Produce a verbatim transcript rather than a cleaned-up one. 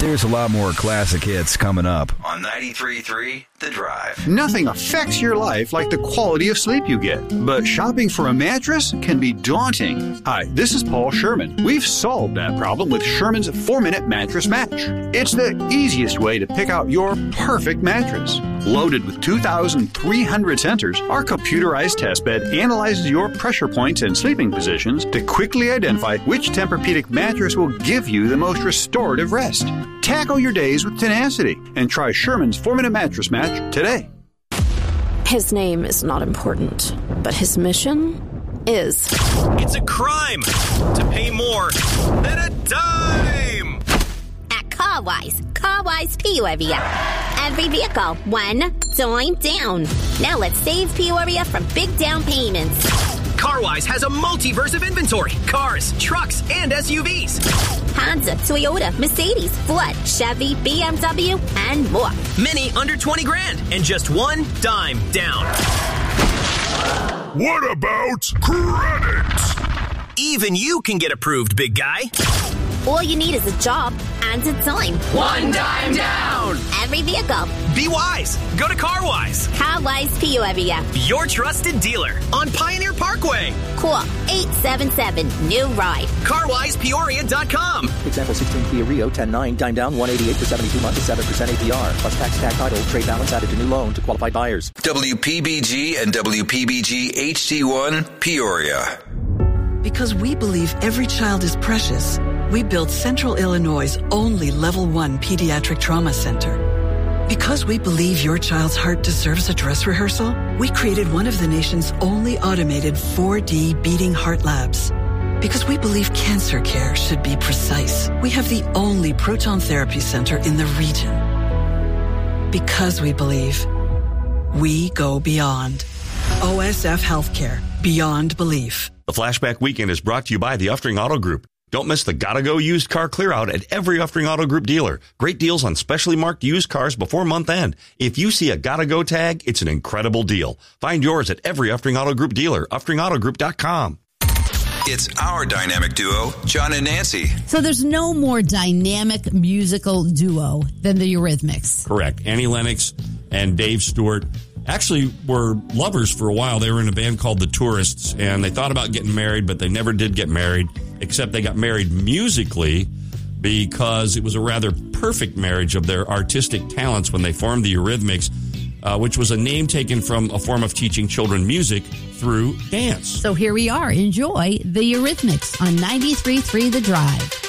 There's a lot more classic hits coming up on ninety-three point three The Drive. Nothing affects your life like the quality of sleep you get, but shopping for a mattress can be daunting. Hi, this is Paul Sherman. We've solved that problem with Sherman's four-minute mattress match. It's the easiest way to pick out your perfect mattress. Loaded with two thousand three hundred sensors, our computerized test bed analyzes your pressure points and sleeping positions to quickly identify which Tempur-Pedic mattress will give you the most restorative rest. Tackle your days with tenacity and try Sherman's four-minute mattress match today. His name is not important, but his mission is. It's a crime to pay more than a dime. At CarWise, CarWise Peoria. Every vehicle, one dime down. Now let's save Peoria from big down payments. CarWise has a multiverse of inventory. Cars, trucks, and S U Vs. Honda, Toyota, Mercedes, Ford, Chevy, B M W, and more. Many under twenty grand and just one dime down. What about credit? Even you can get approved, big guy. All you need is a job and a dime. One dime down. Every vehicle. Be wise. Go to CarWise. CarWise Peoria. Your trusted dealer on Pioneer Parkway. Call eight seven seven, new ride. car wise peoria dot com. Example sixteen Kia Rio ten nine, dime down one eighty-eight for seventy-two months at seven percent A P R. Plus tax, tag title, trade balance added to new loan to qualified buyers. W P B G and W P B G H D one Peoria. Because we believe every child is precious, we built Central Illinois' only Level one Pediatric Trauma Center. Because we believe your child's heart deserves a dress rehearsal, we created one of the nation's only automated four D beating heart labs. Because we believe cancer care should be precise, we have the only proton therapy center in the region. Because we believe, we go beyond. O S F Healthcare. Beyond belief. The Flashback Weekend is brought to you by the Uftring Auto Group. Don't miss the Gotta Go used car clear out at every Uftring Auto Group dealer. Great deals on specially marked used cars before month end. If you see a Gotta Go tag, it's an incredible deal. Find yours at every Uftring Auto Group dealer, uftring auto group dot com. It's our dynamic duo, John and Nancy. So there's no more dynamic musical duo than the Eurythmics. Correct. Annie Lennox and Dave Stewart actually were lovers for a while. They were in a band called The Tourists, and they thought about getting married, but they never did get married, except they got married musically because it was a rather perfect marriage of their artistic talents when they formed the Eurythmics, uh, which was a name taken from a form of teaching children music through dance. So here we are. Enjoy the Eurythmics on ninety-three point three The Drive.